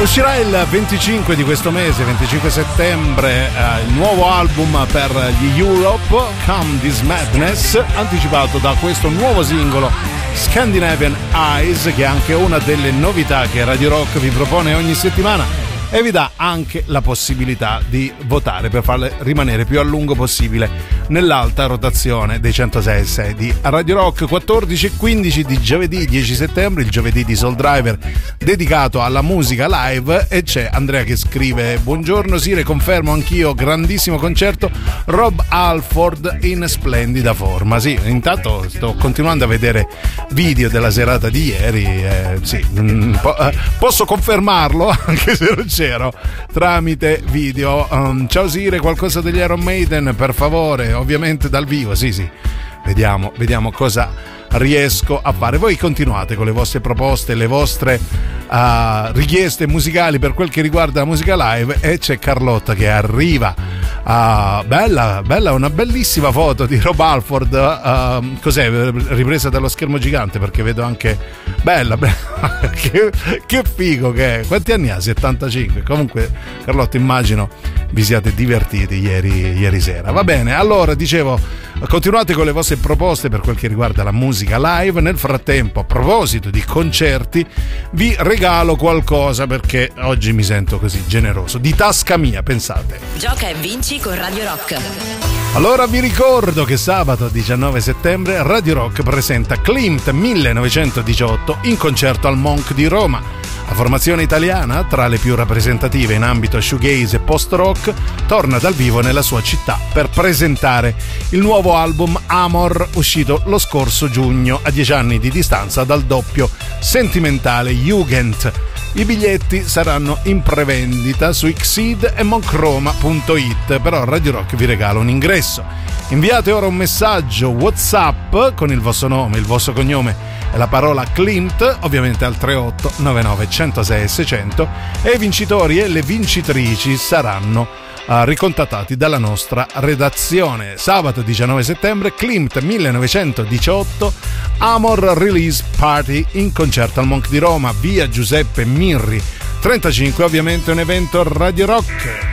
Uscirà il 25 di questo mese, 25 settembre, il nuovo album per gli Europe, Come This Madness, anticipato da questo nuovo singolo Scandinavian Eyes, che è anche una delle novità che Radio Rock vi propone ogni settimana e vi dà anche la possibilità di votare per farle rimanere più a lungo possibile nell'alta rotazione dei 106.6 di Radio Rock. 14 e 15 di giovedì 10 settembre, il giovedì di Soul Driver dedicato alla musica live, e c'è Andrea che scrive: buongiorno Sire, confermo anch'io, grandissimo concerto, Rob Halford in splendida forma. Sì, intanto sto continuando a vedere video della serata di ieri, sì, posso confermarlo anche se non c'ero tramite video. Ciao Sire, qualcosa degli Iron Maiden per favore, ovviamente dal vivo. Sì, vediamo cosa riesco a fare. Voi continuate con le vostre proposte, le vostre richieste musicali per quel che riguarda la musica live, e c'è Carlotta che arriva. Bella, una bellissima foto di Rob Halford, cos'è, ripresa dallo schermo gigante, perché vedo anche bella che figo che è. Quanti anni ha? 75. Comunque Carlotta, immagino vi siate divertiti ieri sera. Va bene, allora dicevo, continuate con le vostre proposte per quel che riguarda la musica live. Nel frattempo, a proposito di concerti, vi regalo qualcosa, perché oggi mi sento così generoso, di tasca mia, pensate. Gioca e vinci con Radio Rock. Allora vi ricordo che sabato 19 settembre Radio Rock presenta Klimt 1918 in concerto al Monk di Roma. La formazione italiana, tra le più rappresentative in ambito shoegaze e post-rock, torna dal vivo nella sua città per presentare il nuovo album Amor, uscito lo scorso giugno, a 10 anni di distanza dal doppio sentimentale Jugend. I biglietti saranno in prevendita su Xseed e moncroma.it, però Radio Rock vi regala un ingresso. Inviate ora un messaggio WhatsApp con il vostro nome, il vostro cognome e la parola Klimt, ovviamente al 38 99 106 600, e i vincitori e le vincitrici saranno ricontattati dalla nostra redazione. Sabato 19 settembre Klimt 1918 Amor Release Party in concerto al Monk di Roma, via Giuseppe Mirri 35, ovviamente un evento Radio Rock.